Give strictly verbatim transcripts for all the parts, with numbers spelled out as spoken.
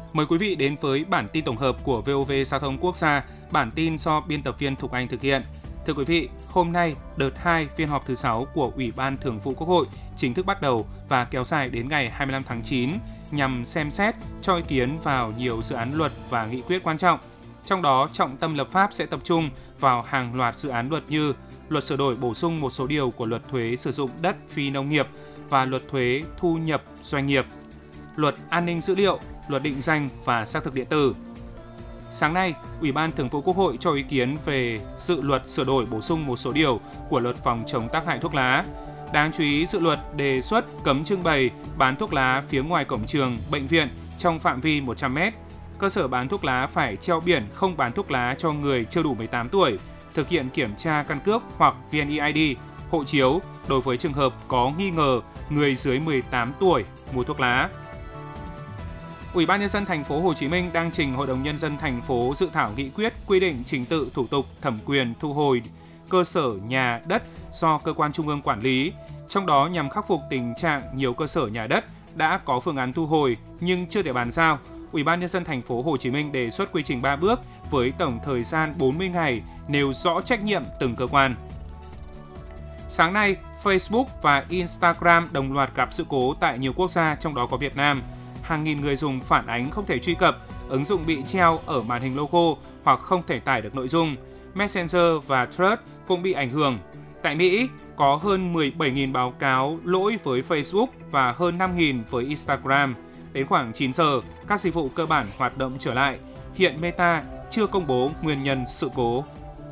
Mời quý vị đến với bản tin tổng hợp của vê o vê Giao thông Quốc gia, bản tin do biên tập viên Thục Anh thực hiện. Thưa quý vị, hôm nay, đợt hai phiên họp thứ sáu của Ủy ban Thường vụ Quốc hội chính thức bắt đầu và kéo dài đến ngày hai mươi lăm tháng chín nhằm xem xét, cho ý kiến vào nhiều dự án luật và nghị quyết quan trọng. Trong đó, trọng tâm lập pháp sẽ tập trung vào hàng loạt dự án luật như luật sửa đổi bổ sung một số điều của luật thuế sử dụng đất phi nông nghiệp và luật thuế thu nhập doanh nghiệp, luật an ninh dữ liệu, luật định danh và xác thực điện tử. Sáng nay, Ủy ban Thường vụ Quốc hội cho ý kiến về dự luật sửa đổi bổ sung một số điều của luật phòng chống tác hại thuốc lá. Đáng chú ý, dự luật đề xuất cấm trưng bày bán thuốc lá phía ngoài cổng trường, bệnh viện trong phạm vi một trăm mét. Cơ sở bán thuốc lá phải treo biển không bán thuốc lá cho người chưa đủ mười tám tuổi, thực hiện kiểm tra căn cước hoặc vê en e i đê, hộ chiếu đối với trường hợp có nghi ngờ người dưới mười tám tuổi mua thuốc lá. Ủy ban Nhân dân thành phố Hồ Chí Minh đang trình Hội đồng Nhân dân thành phố dự thảo nghị quyết quy định trình tự thủ tục thẩm quyền thu hồi cơ sở nhà đất do cơ quan trung ương quản lý, trong đó nhằm khắc phục tình trạng nhiều cơ sở nhà đất đã có phương án thu hồi nhưng chưa thể bàn giao. Ủy ban Nhân dân thành phố Hồ Chí Minh đề xuất quy trình ba bước với tổng thời gian bốn mươi ngày, nêu rõ trách nhiệm từng cơ quan. Sáng nay, Facebook và Instagram đồng loạt gặp sự cố tại nhiều quốc gia, trong đó có Việt Nam. Hàng nghìn người dùng phản ánh không thể truy cập, ứng dụng bị treo ở màn hình logo hoặc không thể tải được nội dung. Messenger và Threads cũng bị ảnh hưởng. Tại Mỹ, có hơn mười bảy nghìn báo cáo lỗi với Facebook và hơn năm nghìn với Instagram. Đến khoảng chín giờ, các dịch vụ cơ bản hoạt động trở lại. Hiện Meta chưa công bố nguyên nhân sự cố.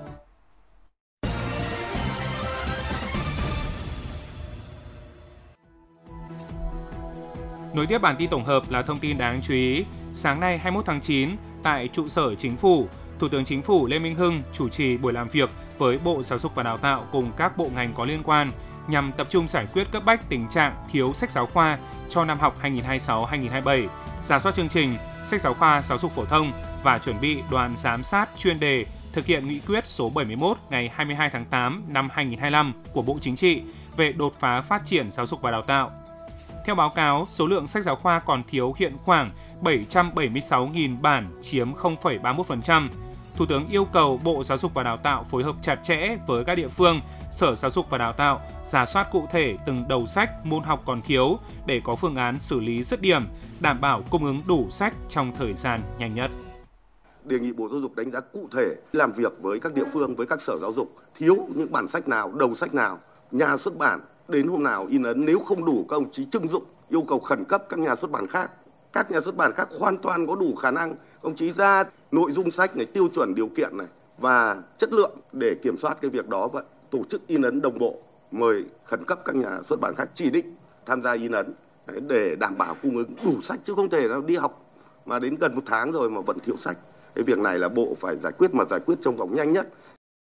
Nối tiếp bản tin tổng hợp là thông tin đáng chú ý. Sáng nay hai mươi mốt tháng chín, tại trụ sở Chính phủ, Thủ tướng Chính phủ Lê Minh Hưng chủ trì buổi làm việc với Bộ Giáo dục và Đào tạo cùng các bộ ngành có liên quan nhằm tập trung giải quyết cấp bách tình trạng thiếu sách giáo khoa cho năm học hai nghìn không trăm hai mươi sáu hai nghìn không trăm hai mươi bảy, rà soát chương trình sách giáo khoa giáo dục phổ thông và chuẩn bị đoàn giám sát chuyên đề thực hiện nghị quyết số bảy mươi mốt ngày hai mươi hai tháng tám năm hai nghìn không trăm hai mươi lăm của Bộ Chính trị về đột phá phát triển giáo dục và đào tạo. Theo báo cáo, số lượng sách giáo khoa còn thiếu hiện khoảng bảy trăm bảy mươi sáu nghìn bản, chiếm không phẩy ba mươi mốt phần trăm. Thủ tướng yêu cầu Bộ Giáo dục và Đào tạo phối hợp chặt chẽ với các địa phương, Sở Giáo dục và Đào tạo, rà soát cụ thể từng đầu sách, môn học còn thiếu để có phương án xử lý dứt điểm, đảm bảo cung ứng đủ sách trong thời gian nhanh nhất. Đề nghị Bộ Giáo dục đánh giá cụ thể, làm việc với các địa phương, với các sở giáo dục, thiếu những bản sách nào, đầu sách nào, nhà xuất bản đến hôm nào in ấn, nếu không đủ các ông chí trưng dụng, yêu cầu khẩn cấp các nhà xuất bản khác. Các nhà xuất bản khác hoàn toàn có đủ khả năng, ông chí ra nội dung sách này, tiêu chuẩn điều kiện này và chất lượng để kiểm soát cái việc đó, và tổ chức in ấn đồng bộ, mời khẩn cấp các nhà xuất bản khác chỉ định tham gia in ấn để đảm bảo cung ứng đủ sách, chứ không thể nào đi học mà đến gần một tháng rồi mà vẫn thiếu sách. Cái việc này là Bộ phải giải quyết, mà giải quyết trong vòng nhanh nhất.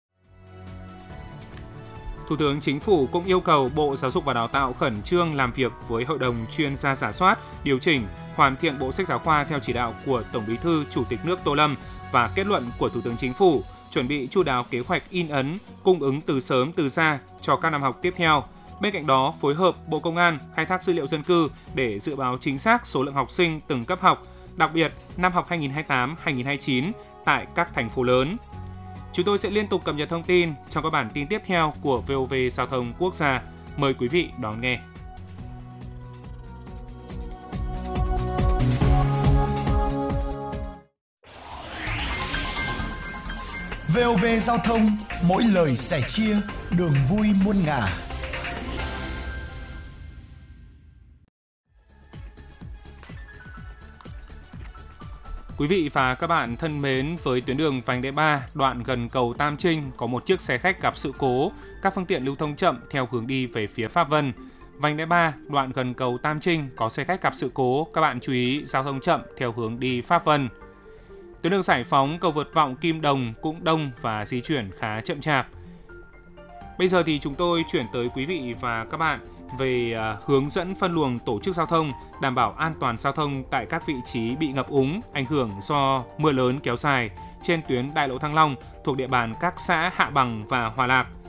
Thủ tướng Chính phủ cũng yêu cầu Bộ Giáo dục và Đào tạo khẩn trương làm việc với Hội đồng chuyên gia rà soát, điều chỉnh, hoàn thiện bộ sách giáo khoa theo chỉ đạo của Tổng Bí thư Chủ tịch nước Tô Lâm và kết luận của Thủ tướng Chính phủ, chuẩn bị chu đáo kế hoạch in ấn, cung ứng từ sớm từ xa cho các năm học tiếp theo. Bên cạnh đó, phối hợp Bộ Công an khai thác dữ liệu dân cư để dự báo chính xác số lượng học sinh từng cấp học, đặc biệt năm học hai nghìn không trăm hai mươi tám hai nghìn không trăm hai mươi chín tại các thành phố lớn. Chúng tôi sẽ liên tục cập nhật thông tin trong các bản tin tiếp theo của vê o vê Giao thông Quốc gia. Mời quý vị đón nghe. vê o vê Giao thông, mỗi lời sẻ chia, đường vui muôn ngả. Quý vị và các bạn thân mến, với tuyến đường vành đai ba, đoạn gần cầu Tam Trinh có một chiếc xe khách gặp sự cố, các phương tiện lưu thông chậm theo hướng đi về phía Pháp Vân. Vành đai ba, đoạn gần cầu Tam Trinh có xe khách gặp sự cố, các bạn chú ý giao thông chậm theo hướng đi Pháp Vân. Tuyến đường Giải Phóng, cầu vượt Vọng Kim Đồng cũng đông và di chuyển khá chậm chạp. Bây giờ thì chúng tôi chuyển tới quý vị và các bạn về uh, hướng dẫn phân luồng tổ chức giao thông, đảm bảo an toàn giao thông tại các vị trí bị ngập úng, ảnh hưởng do mưa lớn kéo dài trên tuyến Đại lộ Thăng Long thuộc địa bàn các xã Hạ Bằng và Hòa Lạc.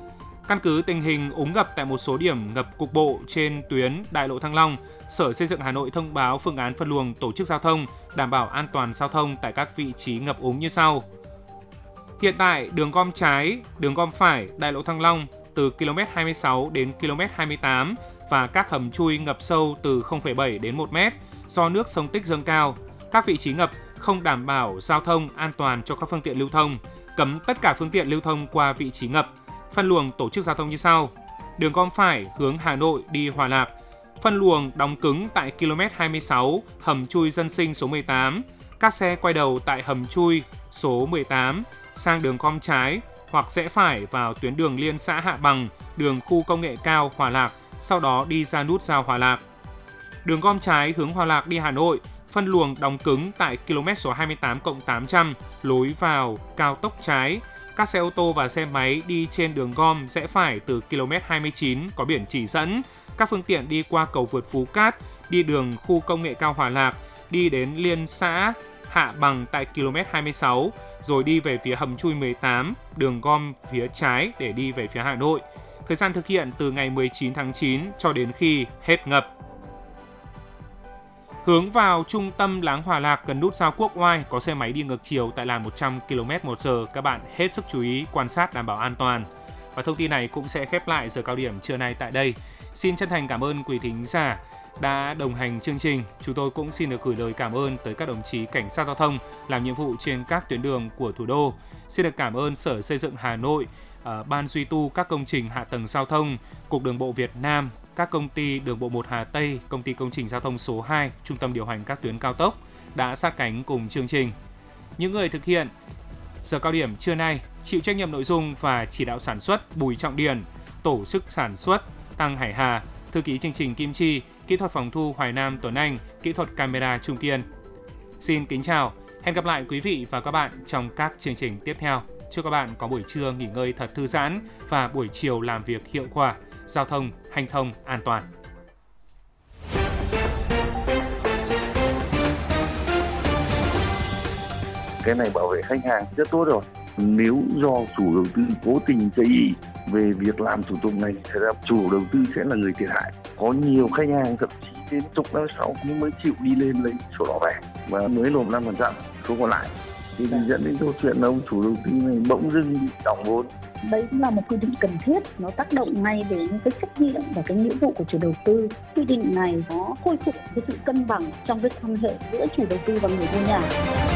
Căn cứ tình hình úng ngập tại một số điểm ngập cục bộ trên tuyến Đại lộ Thăng Long, Sở Xây dựng Hà Nội thông báo phương án phân luồng tổ chức giao thông, đảm bảo an toàn giao thông tại các vị trí ngập úng như sau. Hiện tại, đường gom trái, đường gom phải, Đại lộ Thăng Long từ ki lô mét hai mươi sáu đến ki lô mét hai mươi tám và các hầm chui ngập sâu từ không phẩy bảy đến một mét do nước sông Tích dâng cao. Các vị trí ngập không đảm bảo giao thông an toàn cho các phương tiện lưu thông, cấm tất cả phương tiện lưu thông qua vị trí ngập. Phân luồng tổ chức giao thông như sau. Đường gom phải hướng Hà Nội đi Hòa Lạc. Phân luồng đóng cứng tại ki lô mét hai mươi sáu, hầm chui Dân Sinh số mười tám. Các xe quay đầu tại hầm chui số mười tám sang đường gom trái hoặc rẽ phải vào tuyến đường liên xã Hạ Bằng, đường khu công nghệ cao Hòa Lạc, sau đó đi ra nút giao Hòa Lạc. Đường gom trái hướng Hòa Lạc đi Hà Nội, phân luồng đóng cứng tại ki lô mét số hai mươi tám cộng tám trăm, lối vào cao tốc trái. Các xe ô tô và xe máy đi trên đường gom rẽ phải từ ki lô mét hai mươi chín có biển chỉ dẫn. Các phương tiện đi qua cầu vượt Phú Cát, đi đường khu công nghệ cao Hòa Lạc, đi đến liên xã Hạ Bằng tại ki lô mét hai mươi sáu, rồi đi về phía hầm chui mười tám, đường gom phía trái để đi về phía Hà Nội. Thời gian thực hiện từ ngày mười chín tháng chín cho đến khi hết ngập. Hướng vào trung tâm láng Hòa Lạc gần nút giao Quốc Oai có xe máy đi ngược chiều tại làn một trăm ki lô mét một giờ. Các bạn hết sức chú ý quan sát đảm bảo an toàn. Và thông tin này cũng sẽ khép lại giờ cao điểm trưa nay tại đây. Xin chân thành cảm ơn quý thính giả đã đồng hành chương trình. Chúng tôi cũng xin được gửi lời cảm ơn tới các đồng chí cảnh sát giao thông làm nhiệm vụ trên các tuyến đường của thủ đô. Xin được cảm ơn Sở Xây dựng Hà Nội, Ban duy tu các công trình hạ tầng giao thông, Cục Đường bộ Việt Nam, các công ty Đường bộ một Hà Tây, Công ty Công trình Giao thông số hai, Trung tâm điều hành các tuyến cao tốc đã sát cánh cùng chương trình. Những người thực hiện giờ cao điểm trưa nay chịu trách nhiệm nội dung và chỉ đạo sản xuất Bùi Trọng Điền, tổ chức sản xuất Tăng Hải Hà, thư ký chương trình Kim Chi, kỹ thuật phòng thu Hoài Nam Tuấn Anh, kỹ thuật camera Trung Kiên. Xin kính chào, hẹn gặp lại quý vị và các bạn trong các chương trình tiếp theo. Chúc các bạn có buổi trưa nghỉ ngơi thật thư giãn và buổi chiều làm việc hiệu quả, giao thông, hành thông an toàn. Cái này bảo vệ khách hàng rất tốt rồi. Nếu do chủ đầu tư cố tình chây ỳ về việc làm thủ tục này, thì chủ đầu tư sẽ là người thiệt hại. Có nhiều khách hàng thậm chí đến chục năm sau nhưng mới chịu đi lên lấy sổ đỏ về và mới nộp năm phần trăm số còn lại. Thì dẫn đến câu chuyện là ông chủ đầu tư này bỗng dưng bị đỏng vốn. Đây cũng là một quy định cần thiết, nó tác động ngay đến cái trách nhiệm và cái nghĩa vụ của chủ đầu tư. Quy định này nó khôi phục cái sự cân bằng trong cái quan hệ giữa chủ đầu tư và người mua nhà.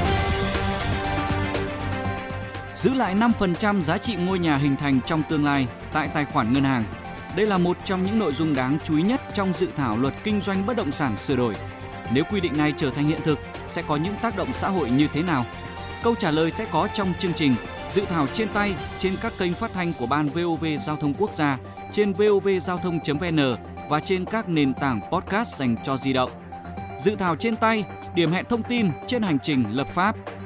Giữ lại năm phần trăm giá trị ngôi nhà hình thành trong tương lai tại tài khoản ngân hàng. Đây là một trong những nội dung đáng chú ý nhất trong dự thảo luật kinh doanh bất động sản sửa đổi. Nếu quy định này trở thành hiện thực, sẽ có những tác động xã hội như thế nào? Câu trả lời sẽ có trong chương trình Dự thảo trên tay trên các kênh phát thanh của Ban vê o vê Giao thông Quốc gia, trên vovgiao thông chấm vn và trên các nền tảng podcast dành cho di động. Dự thảo trên tay, điểm hẹn thông tin trên hành trình lập pháp